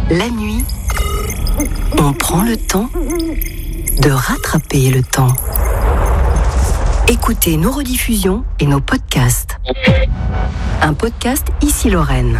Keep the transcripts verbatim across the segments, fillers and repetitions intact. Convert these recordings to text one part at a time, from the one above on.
La nuit, on prend le temps de rattraper le temps. Écoutez nos rediffusions et nos podcasts. Un podcast Ici Lorraine.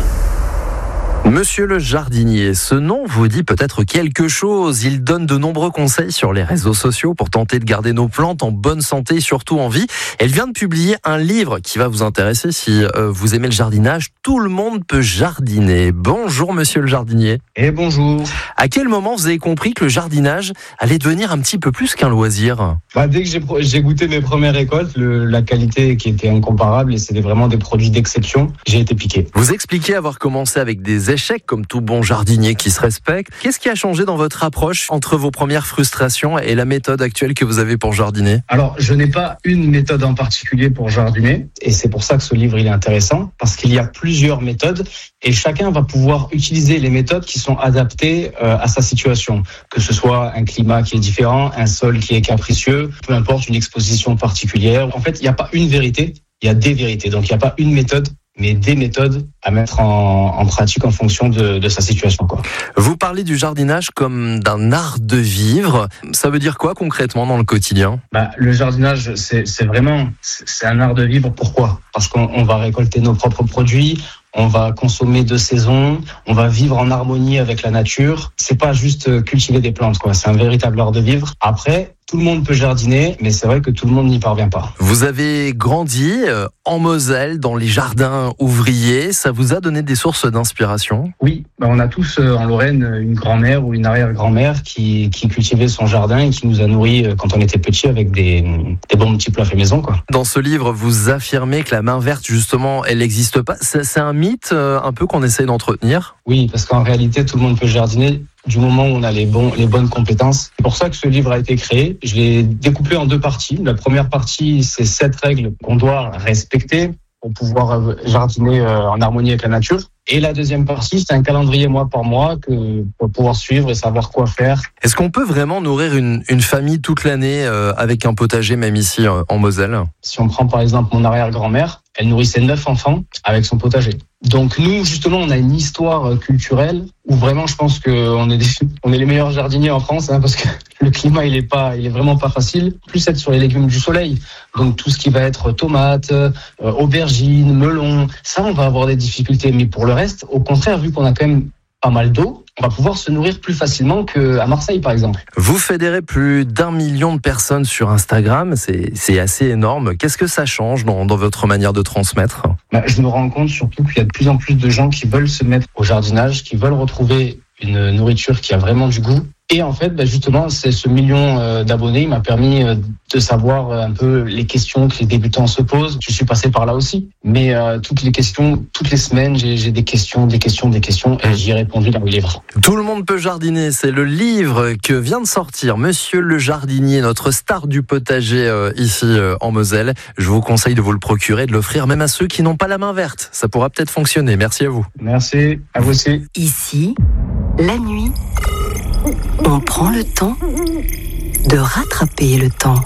Monsieur le jardinier, ce nom vous dit peut-être quelque chose. Il donne de nombreux conseils sur les réseaux sociaux pour tenter de garder nos plantes en bonne santé et surtout en vie. Elle vient de publier un livre qui va vous intéresser si euh, vous aimez le jardinage. Tout le monde peut jardiner. Bonjour monsieur le jardinier. Et bonjour. À quel moment vous avez compris que le jardinage allait devenir un petit peu plus qu'un loisir ? Bah, dès que j'ai, j'ai goûté mes premières récoltes, le, la qualité qui était incomparable et c'était vraiment des produits d'exception, j'ai été piqué. Vous expliquez avoir commencé avec des échecs comme tout bon jardinier qui se respecte. Qu'est-ce qui a changé dans votre approche entre vos premières frustrations et la méthode actuelle que vous avez pour jardiner ? Alors, je n'ai pas une méthode en particulier pour jardiner et c'est pour ça que ce livre il est intéressant parce qu'il y a plusieurs méthodes et chacun va pouvoir utiliser les méthodes qui sont adaptées euh, à sa situation. Que ce soit un climat qui est différent, un sol qui est capricieux, peu importe, une exposition particulière. En fait, il n'y a pas une vérité, il y a des vérités. Donc, il n'y a pas une méthode, mais des méthodes à mettre en, en pratique en fonction de, de sa situation, quoi. Vous parlez du jardinage comme d'un art de vivre. Ça veut dire quoi concrètement dans le quotidien ? Bah, le jardinage, c'est, c'est vraiment c'est un art de vivre. Pourquoi ? Parce qu'on on va récolter nos propres produits, on va consommer de saison, on va vivre en harmonie avec la nature. C'est pas juste cultiver des plantes, quoi. C'est un véritable art de vivre. Après, tout le monde peut jardiner, mais c'est vrai que tout le monde n'y parvient pas. Vous avez grandi en Moselle, dans les jardins ouvriers. Ça vous a donné des sources d'inspiration ? Oui, bah on a tous en Lorraine une grand-mère ou une arrière-grand-mère qui, qui cultivait son jardin et qui nous a nourris quand on était petits avec des, des bons petits plats faits maison, quoi. Dans ce livre, vous affirmez que la main verte, justement, elle n'existe pas. C'est, c'est un mythe un peu qu'on essaie d'entretenir ? Oui, parce qu'en réalité, tout le monde peut jardiner du moment où on a les, bons, les bonnes compétences. C'est pour ça que ce livre a été créé. Je l'ai découpé en deux parties. La première partie, c'est sept règles qu'on doit respecter pour pouvoir jardiner en harmonie avec la nature. Et la deuxième partie, c'est un calendrier mois par mois que pour pouvoir suivre et savoir quoi faire. Est-ce qu'on peut vraiment nourrir une, une famille toute l'année euh, avec un potager, même ici euh, en Moselle ? Si on prend par exemple mon arrière-grand-mère, elle nourrissait neuf enfants avec son potager. Donc nous, justement, on a une histoire culturelle où vraiment, je pense qu'on est, des, on est les meilleurs jardiniers en France, hein, parce que le climat, il est pas, il est vraiment pas facile. Plus être sur les légumes du soleil, donc tout ce qui va être tomates, euh, aubergines, melons, ça, on va avoir des difficultés. Mais pour le reste, au contraire, vu qu'on a quand même pas mal d'eau, on va pouvoir se nourrir plus facilement qu'à Marseille, par exemple. Vous fédérez plus d'un million de personnes sur Instagram, c'est, c'est assez énorme. Qu'est-ce que ça change dans, dans votre manière de transmettre ? Bah, je me rends compte surtout qu'il y a de plus en plus de gens qui veulent se mettre au jardinage, qui veulent retrouver une nourriture qui a vraiment du goût. Et en fait, bah justement, c'est ce million euh, d'abonnés, il m'a permis euh, de savoir euh, un peu les questions que les débutants se posent. Je suis passé par là aussi. Mais euh, toutes les questions, toutes les semaines, j'ai, j'ai des questions, des questions, des questions, et j'y ai répondu dans le livre. Tout le monde peut jardiner, c'est le livre que vient de sortir Monsieur le jardinier, notre star du potager euh, ici euh, en Moselle. Je vous conseille de vous le procurer, de l'offrir même à ceux qui n'ont pas la main verte. Ça pourra peut-être fonctionner. Merci à vous. Merci, à vous aussi. Ici, la nuit, on prend le temps de rattraper le temps.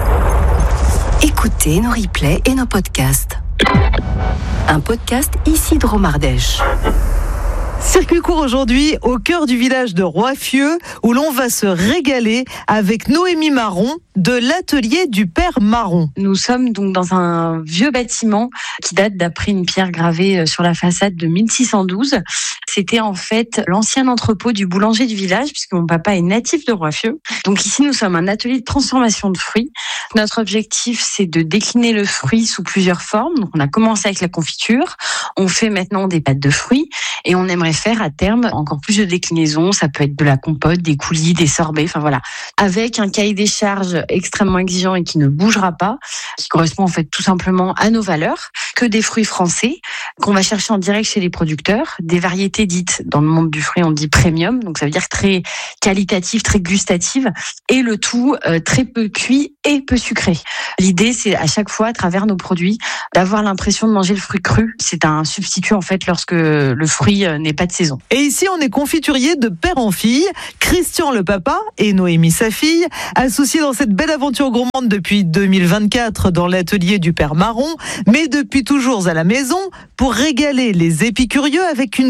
Écoutez nos replays et nos podcasts. Un podcast Ici Dromardèche. Circuit court aujourd'hui au cœur du village de Roiffieux où l'on va se régaler avec Noémie Marron de l'atelier du Père Marron. Nous sommes donc dans un vieux bâtiment qui date d'après une pierre gravée sur la façade de mille six cent douze. C'était en fait l'ancien entrepôt du boulanger du village puisque mon papa est natif de Roiffieux. Donc ici nous sommes un atelier de transformation de fruits. Notre objectif c'est de décliner le fruit sous plusieurs formes. Donc on a commencé avec la confiture, on fait maintenant des pâtes de fruits et on aimerait faire à terme encore plus de déclinaisons. Ça peut être de la compote, des coulis, des sorbets, enfin voilà. Avec un cahier des charges extrêmement exigeant et qui ne bougera pas, qui correspond en fait tout simplement à nos valeurs, que des fruits français qu'on va chercher en direct chez les producteurs, des variétés dites dans le monde du fruit on dit premium, donc ça veut dire très qualitative, très gustative, et le tout euh, très peu cuit et peu sucré. L'idée c'est à chaque fois à travers nos produits d'avoir l'impression de manger le fruit cru. C'est un substitut en fait lorsque le fruit n'est pas de saison. Et ici on est confiturier de père en fille, Christian le papa et Noémie sa fille, associés dans cette belle aventure gourmande depuis deux mille vingt-quatre dans l'atelier du Père Marron, mais depuis toujours à la maison pour régaler les épicurieux avec une vingtaine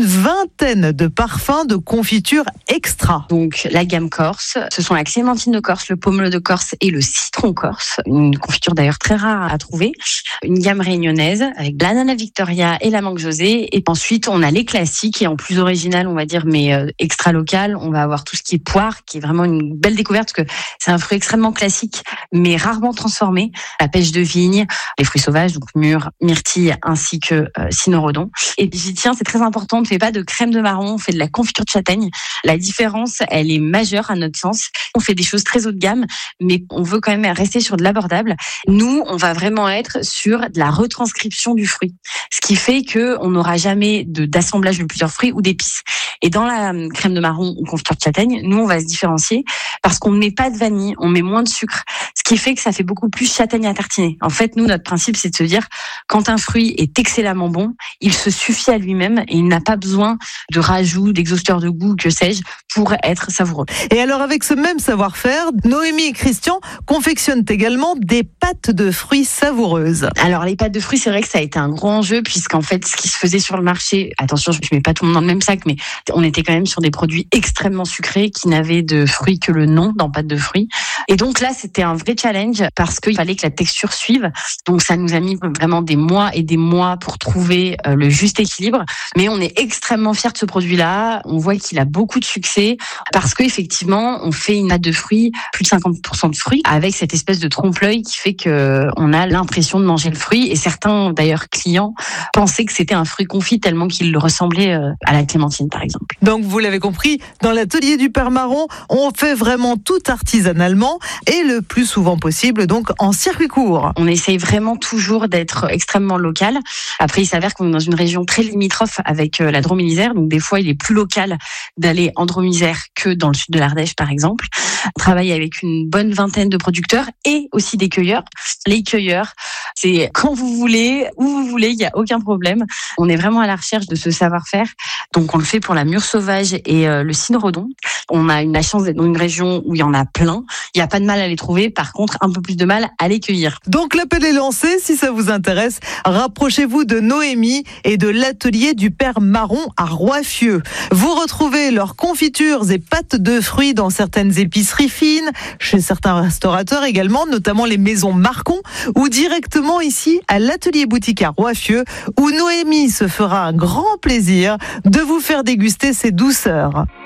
vingtaine de parfums de confiture extra. Donc la gamme Corse, ce sont la clémentine de Corse, le pomelo de Corse et le citron corse, une confiture d'ailleurs très rare à trouver. Une gamme réunionnaise avec l'ananas Victoria et la mangue José. Et ensuite, on a les classiques et en plus original, on va dire, mais euh, extra local. On va avoir tout ce qui est poire, qui est vraiment une belle découverte parce que c'est un fruit extrêmement classique, mais rarement transformé. La pêche de vigne, les fruits sauvages, donc mûres, myrtilles ainsi que euh, cynorhodon. Et j'y tiens, c'est très important, on ne fait pas de crème de marron, on fait de la confiture de châtaigne. La différence, elle est majeure à notre sens. On fait des choses très haut de gamme, mais on veut quand même rester sur de l'abordable. Nous, on va vraiment être sur de la retranscription du fruit. Ce qui fait que on n'aura jamais de, d'assemblage de plusieurs fruits ou d'épices. Et dans la crème de marron ou confiture de châtaigne, nous, on va se différencier parce qu'on ne met pas de vanille, on met moins de sucre. Ce qui fait que ça fait beaucoup plus châtaigne à tartiner. En fait, nous, notre principe, c'est de se dire, quand un fruit est excellemment bon, il se suffit à lui-même et il n'a pas besoin de rajout, d'exhausteur de goût, que sais-je, pour être savoureux. Et alors, avec ce même savoir-faire, Noémie et Christian confectionnent également des pâtes de fruits savoureuses. Alors, les pâtes de fruits, c'est vrai que ça a été un gros enjeu puisqu'en fait, ce qui se faisait sur le marché, attention, je ne mets pas tout le monde dans le même sac, mais on était quand même sur des produits extrêmement sucrés qui n'avaient de fruits que le nom dans pâtes de fruits. Et donc là, c'était un vrai challenge parce qu'il fallait que la texture suive. Donc ça nous a mis vraiment des mois et des mois pour trouver le juste équilibre. Mais on est extrêmement fiers de ce produit-là. On voit qu'il a beaucoup de succès parce qu'effectivement, on fait une pâte de fruits, plus de cinquante pour cent de fruits, avec cette espèce de trompe-l'œil qui fait qu'on a l'impression de manger le fruit. Et certains, d'ailleurs, clients pensaient que c'était un fruit confit tellement qu'il ressemblait à la clémentine, par exemple. Donc, vous l'avez compris, dans l'atelier du Père Marron, on fait vraiment tout artisanalement et le plus souvent possible, donc en circuit court. On essaye vraiment toujours d'être extrêmement local. Après, il s'avère qu'on est dans une région très limitrophe avec la Drôme et l'Isère, donc des fois, il est plus local d'aller en Drôme et l'Isère que dans le sud de l'Ardèche, par exemple. On travaille avec une bonne vingtaine de producteurs et aussi des cueilleurs. Les cueilleurs, c'est quand vous voulez, où vous voulez, il n'y a aucun problème. On est vraiment à la recherche de ce savoir-faire. Donc, on le fait pour la mûre sauvage et euh, le cynorhodon. On a une, la chance d'être dans une région où il y en a plein. Il n'y a pas de mal à les trouver. Par contre, un peu plus de mal à les cueillir. Donc, l'appel est lancé. Si ça vous intéresse, rapprochez-vous de Noémie et de l'atelier du Père Marron à Roiffieux. Vous retrouvez leurs confitures et pâtes de fruits dans certaines épiceries fines, chez certains restaurateurs également, notamment les maisons Marcon, ou directement ici à l'atelier boutique à Roiffieux, où Noémie se fera un grand plaisir de vous faire déguster ces douceurs.